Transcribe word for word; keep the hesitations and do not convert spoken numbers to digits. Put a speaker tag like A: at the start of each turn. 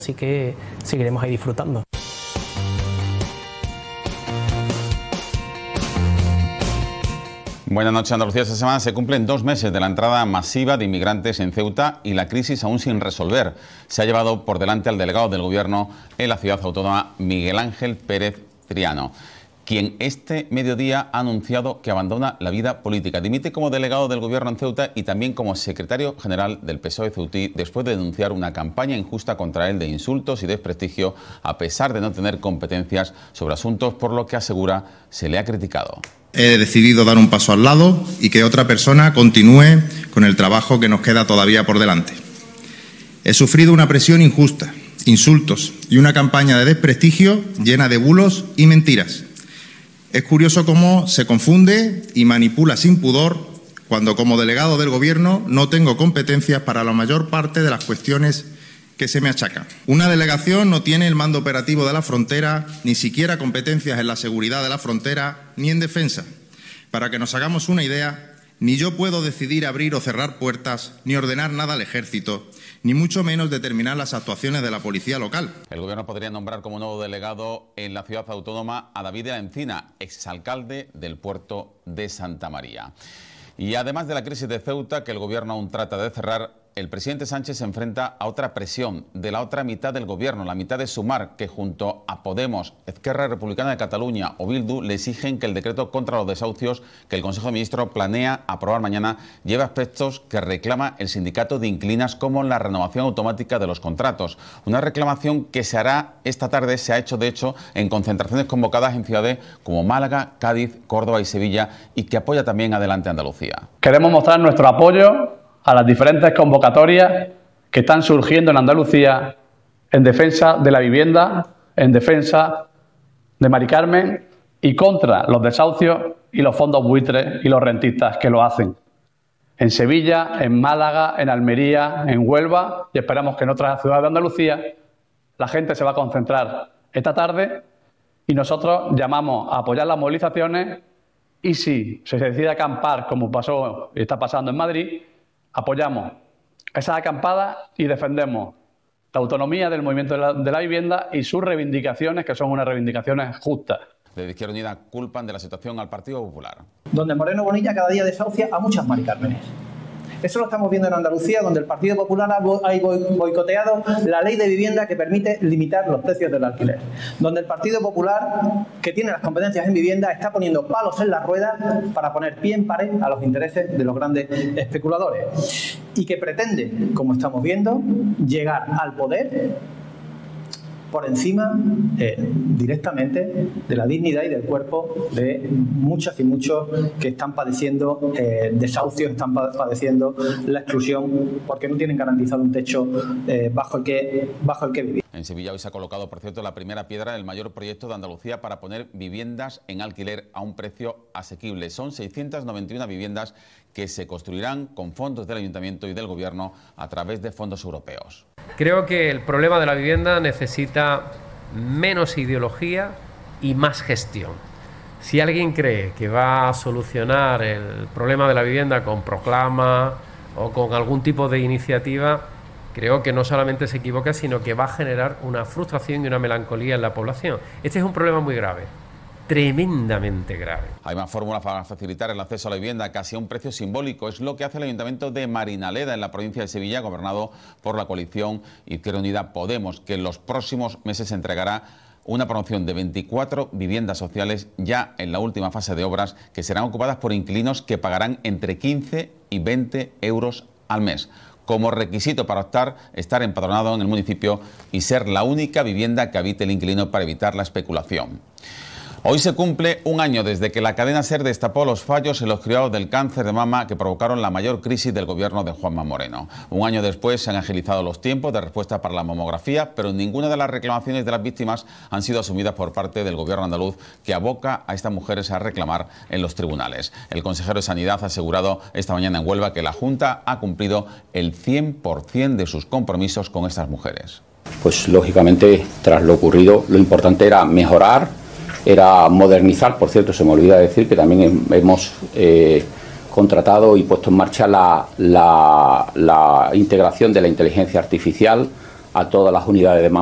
A: Así que seguiremos ahí disfrutando.
B: Buenas noches, Andalucía. Esta semana se cumplen dos meses de la entrada masiva de inmigrantes en Ceuta y la crisis aún sin resolver. Se ha llevado por delante al delegado del Gobierno en la ciudad autónoma, Miguel Ángel Pérez Triano, quien este mediodía ha anunciado que abandona la vida política. Dimite como delegado del Gobierno en Ceuta y también como secretario general del P S O E ceutí después de denunciar una campaña injusta contra él de insultos y desprestigio, a pesar de no tener competencias sobre asuntos por lo que asegura se le ha criticado.
C: He decidido dar un paso al lado y que otra persona continúe con el trabajo que nos queda todavía por delante. He sufrido una presión injusta, insultos y una campaña de desprestigio llena de bulos y mentiras. Es curioso cómo se confunde y manipula sin pudor cuando, como delegado del Gobierno, no tengo competencias para la mayor parte de las cuestiones que se me achacan. Una delegación no tiene el mando operativo de la frontera, ni siquiera competencias en la seguridad de la frontera, ni en defensa. Para que nos hagamos una idea, ni yo puedo decidir abrir o cerrar puertas, ni ordenar nada al ejército, ni mucho menos determinar las actuaciones de la policía local.
B: El Gobierno podría nombrar como nuevo delegado en la ciudad autónoma a David de la Encina, exalcalde del puerto de Santa María. Y además de la crisis de Ceuta, que el Gobierno aún trata de cerrar, el presidente Sánchez se enfrenta a otra presión de la otra mitad del Gobierno, la mitad de Sumar, que junto a Podemos, Esquerra Republicana de Cataluña o Bildu le exigen que el decreto contra los desahucios que el Consejo de Ministros planea aprobar mañana lleve aspectos que reclama el sindicato de inquilinas, como la renovación automática de los contratos. Una reclamación que se hará esta tarde, se ha hecho de hecho en concentraciones convocadas en ciudades como Málaga, Cádiz, Córdoba y Sevilla, y que apoya también Adelante Andalucía.
D: Queremos mostrar nuestro apoyo a las diferentes convocatorias que están surgiendo en Andalucía en defensa de la vivienda, en defensa de Mari Carmen y contra los desahucios y los fondos buitres y los rentistas que lo hacen. En Sevilla, en Málaga, en Almería, en Huelva, y esperamos que en otras ciudades de Andalucía la gente se va a concentrar esta tarde y nosotros llamamos a apoyar las movilizaciones y si se decide acampar, como pasó y está pasando en Madrid, apoyamos esas acampadas y defendemos la autonomía del movimiento de la, de la vivienda y sus reivindicaciones, que son unas reivindicaciones justas.
B: Desde Izquierda Unida culpan de la situación al Partido Popular.
E: Donde Moreno Bonilla cada día desahucia a muchas Mari Cármenes. Eso lo estamos viendo en Andalucía, donde el Partido Popular ha boicoteado la ley de vivienda que permite limitar los precios del alquiler. Donde el Partido Popular, que tiene las competencias en vivienda, está poniendo palos en las ruedas para poner pie en pared a los intereses de los grandes especuladores. Y que pretende, como estamos viendo, llegar al poder por encima eh, directamente de la dignidad y del cuerpo de muchas y muchos que están padeciendo eh, desahucios, están padeciendo la exclusión porque no tienen garantizado un techo eh, bajo el que bajo el que vivir.
B: En Sevilla hoy se ha colocado, por cierto, la primera piedra del mayor proyecto de Andalucía para poner viviendas en alquiler a un precio asequible. Son seiscientas noventa y una viviendas que se construirán con fondos del Ayuntamiento y del Gobierno a través de fondos europeos.
F: Creo que el problema de la vivienda necesita menos ideología y más gestión. Si alguien cree que va a solucionar el problema de la vivienda con proclama o con algún tipo de iniciativa, creo que no solamente se equivoca, sino que va a generar una frustración y una melancolía en la población. Este es un problema muy grave, tremendamente grave.
B: Hay más fórmulas para facilitar el acceso a la vivienda, casi a un precio simbólico. Es lo que hace el Ayuntamiento de Marinaleda, en la provincia de Sevilla, gobernado por la coalición Izquierda Unida Podemos, que en los próximos meses entregará una promoción de veinticuatro viviendas sociales ya en la última fase de obras, que serán ocupadas por inquilinos que pagarán entre quince y veinte euros al mes. Como requisito para optar, estar empadronado en el municipio y ser la única vivienda que habite el inquilino para evitar la especulación. Hoy se cumple un año desde que la cadena SER destapó los fallos en los cribados del cáncer de mama que provocaron la mayor crisis del gobierno de Juanma Moreno. Un año después se han agilizado los tiempos de respuesta para la mamografía, pero ninguna de las reclamaciones de las víctimas han sido asumidas por parte del gobierno andaluz, que aboca a estas mujeres a reclamar en los tribunales. El consejero de Sanidad ha asegurado esta mañana en Huelva que la Junta ha cumplido el cien por cien de sus compromisos con estas mujeres.
G: Pues lógicamente, tras lo ocurrido, lo importante era mejorar, era modernizar. Por cierto, se me olvida decir que también hemos eh, contratado y puesto en marcha la, la, la integración de la inteligencia artificial a todas las unidades de